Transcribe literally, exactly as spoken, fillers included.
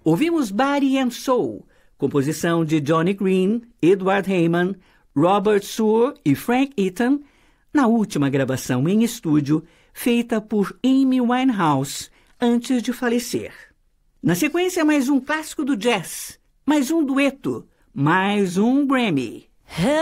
Ouvimos Body and Soul, composição de Johnny Green, Edward Heyman, Robert Suhr e Frank Eaton, na última gravação em estúdio feita por Amy Winehouse antes de falecer. Na sequência, mais um clássico do jazz, mais um dueto, mais um Grammy.